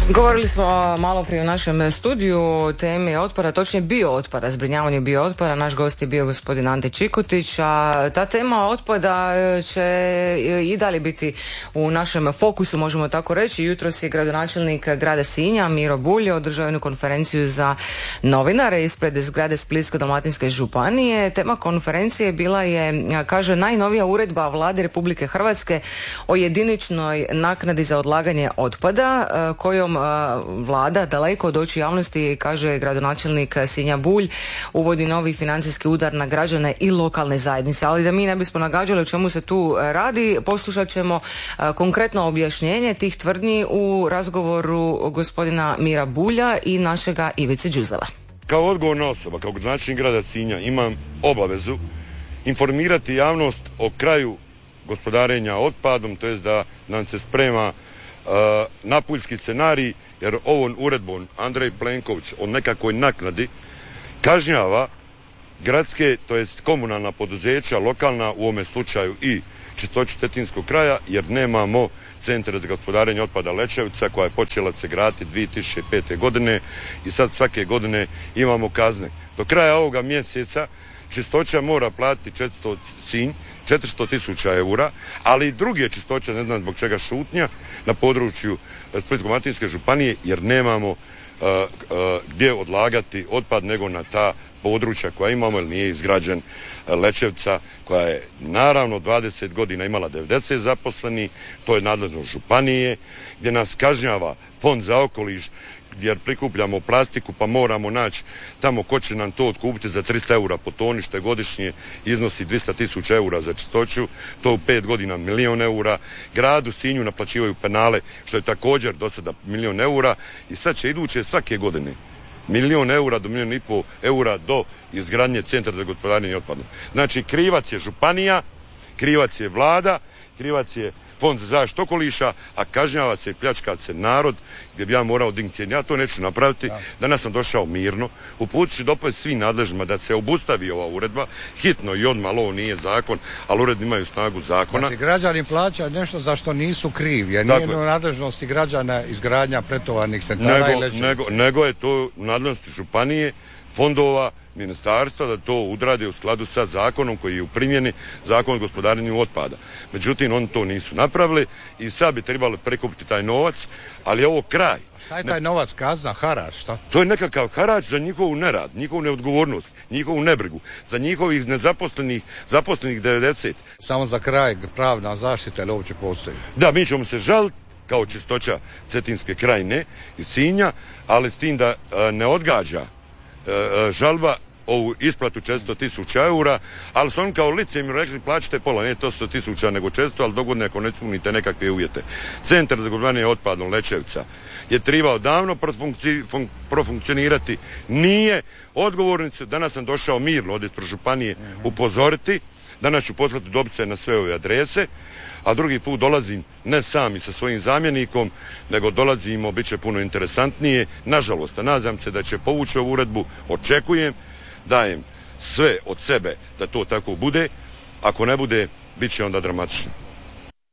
Govorili smo malo prije u našem studiju o temi otpada, točnije biootpada, zbrinjavanju biootpada. Naš gost je bio gospodin Ante Čikotić, a ta tema otpada će i dalje biti u našem fokusu, možemo tako reći. Jutros je gradonačelnik grada Sinja, Miro Bulj, održao jednu konferenciju za novinare ispred zgrade Splitsko-dalmatinske županije. Tema konferencije bila je, kaže, najnovija uredba Vlade Republike Hrvatske o jediničnoj naknadi za odlaganje otpada, kojom Vlada daleko od očiju javnosti, kaže gradonačelnik Sinja Bulj, uvodi novi financijski udar na građane i lokalne zajednice. Ali da mi ne bismo nagađali o čemu se tu radi, poslušat ćemo konkretno objašnjenje tih tvrdnji u razgovoru gospodina Mira Bulja i našega Ivice Đuzela. Kao odgovorna osoba, kao gradonačelnik grada Sinja imam obavezu informirati javnost o kraju gospodarenja otpadom, to jest da nam se sprema napuljski scenarij, jer ovom uredbom Andrej Plenković o nekakvoj naknadi kažnjava gradske, to jest komunalna poduzeća, lokalna, u ovome slučaju i Čistoću cetinskog kraja, jer nemamo centar za gospodarenje otpada Lećevica koja je počela se graditi 2005. godine i sad svake godine imamo kazne. Do kraja ovoga mjeseca Čistoća mora platiti 400.000 eura, ali i druge čistoće, ne znam zbog čega šutnja, na području Splitsko-dalmatinske županije, jer nemamo gdje odlagati otpad nego na ta područja koja imamo, jer nije izgrađen Lećevica, koja je naravno 20 godina imala 90 zaposlenih, to je nadležnost županije, gdje nas kažnjava Fond za okoliš, jer prikupljamo plastiku pa moramo naći tamo ko će nam to otkupiti za 300 eura po toni, što je godišnje iznosi 200.000 eura za čistoću, to u 5 godina 1.000.000 eura. Gradu Sinju naplaćivaju penale, što je također do sada 1.000.000 eura i sad će iduće svake godine 1.000.000 eura do 1.500.000 eura do izgradnje centra za gospodarenje otpadom. Znači krivac je županija, krivac je Vlada, krivac je Fond za zaštitu okoliša, a kažnjava se i pljačka se narod, gdje bi ja morao dignitet. Ja to neću napraviti. Danas sam došao mirno, uputit ću dopad svim nadležnima da se obustavi ova uredba, hitno i odmah, ovo nije zakon, ali uredbi imaju snagu zakona. Znači građani plaćaju nešto za što nisu krivi, jer nije u nadležnosti građana izgradnja pretovarnih centara i Lećevica. Nego je to u nadležnosti županije, fondova, ministarstva da to udrade u skladu sa zakonom koji je u primjeni, Zakon o gospodarenju otpada. Međutim, oni to nisu napravili i sad bi trebalo prikupiti taj novac, ali je ovo kraj. Šta je taj novac, kazna, harač, šta? To je nekakav harač za njihovu nerad, njihovu neodgovornost, njihovu nebrigu, za njihovih zaposlenih 90. Samo za kraj, pravna zaštita ili uopće postoji? Da, mi ćemo se žaliti kao Čistoća Cetinske krajine i Sinja, ali s tim da ne odgađa žalba ovu isplatu 400.000 eura, ali su oni kao licem rekli plaćate pola, ne to 100.000 nego 400, ali dogodne ako ne ispunite nekakve uvjete. Centar za gospodarenje otpadom Lećevica je trebao davno profunkcionirati, nije. Odgovornice, danas sam došao mirno od ispred županije upozoriti, danas ću poslati dopice na sve ove adrese, a drugi put dolazim ne sam i sa svojim zamjenikom, nego dolazimo, bit će puno interesantnije. Nažalost, nadam se da će povući ovu uredbu, očekujem, dajem sve od sebe da to tako bude, ako ne bude, bit će onda dramatično.